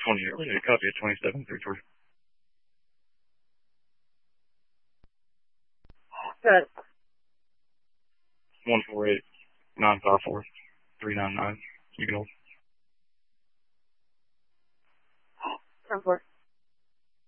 28. We need a copy of 2733. Good. 148-954-399. You can hold. 10-4.